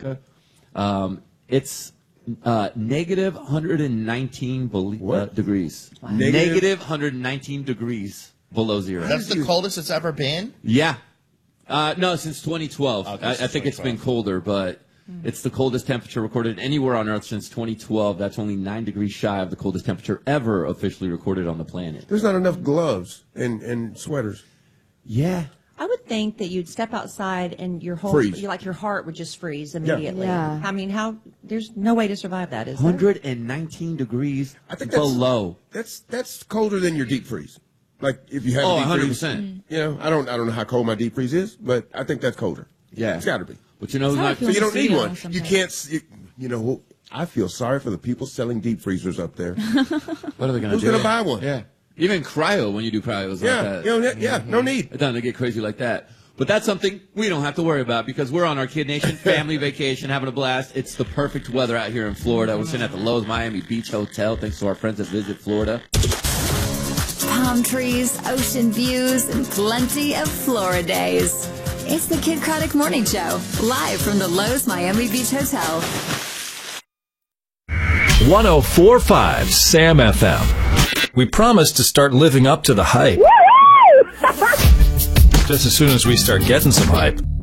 America. It's negative 119 degrees. Wow. Negative 119 degrees below zero. That's the coldest it's ever been? Yeah. No, since 2012. Okay, I think it's been colder, but it's the coldest temperature recorded anywhere on Earth since 2012. That's only 9 degrees shy of the coldest temperature ever officially recorded on the planet. There's not enough gloves and sweaters. Yeah. I would think that you'd step outside and your whole, your heart would just freeze immediately. Yeah. I mean, there's no way to survive that, is there? 119 degrees I think below. That's colder than your deep freeze. Like if you have a deep 100%. freeze. You know, I don't know how cold my deep freeze is, but I think that's colder. Yeah. It's got to be. But you know, who's not, So you don't need one. You can't. You know, I feel sorry for the people selling deep freezers up there. what are they going to do? Who's going to buy one? Yeah. Even cryo, when you do cryos like that. No need. It doesn't get crazy like that. But that's something we don't have to worry about because we're on our Kid Nation family vacation, having a blast. It's the perfect weather out here in Florida. We're sitting at the Lowe's Miami Beach Hotel, thanks to our friends at Visit Florida. Palm trees, ocean views, and plenty of Florida days. It's the Kid Craddock Morning Show, live from the Lowe's Miami Beach Hotel. 104.5 Sam FM. We promise to start living up to the hype. Just as soon as we start getting some hype,